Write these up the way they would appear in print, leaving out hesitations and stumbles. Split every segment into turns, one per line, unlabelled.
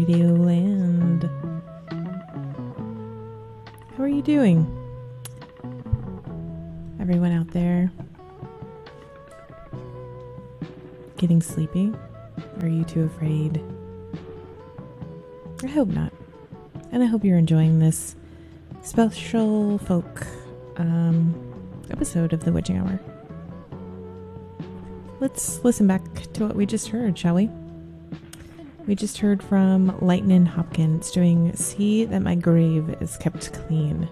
Radioland. How are you doing? Everyone out there getting sleepy? Are you too afraid? I hope not. And I hope you're enjoying this special folk episode of The Witching Hour. Let's listen back to what we just heard, shall we? We just heard from Lightnin' Hopkins doing See That My Grave Is Kept Clean.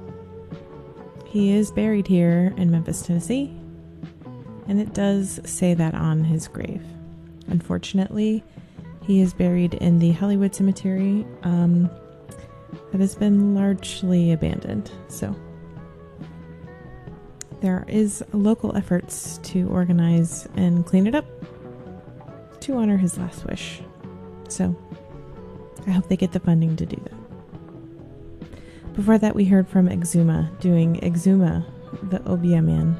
He is buried here in Memphis, Tennessee, and it does say that on his grave. Unfortunately, he is buried in the Hollywood Cemetery that has been largely abandoned. So there is local efforts to organize and clean it up to honor his last wish. So I hope they get the funding to do that. Before that, we heard from Exuma doing Exuma, the Obia Man.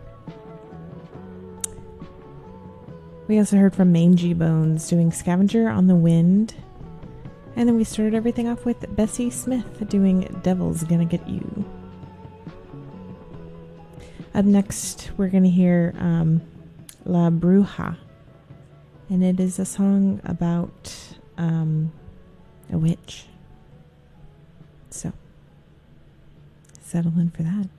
We also heard from Mangy Bones doing Scavenger on the Wind. And then we started everything off with Bessie Smith doing Devil's Gonna Get You. Up next, we're going to hear La Bruja. And it is a song about a witch. So, settle in for that.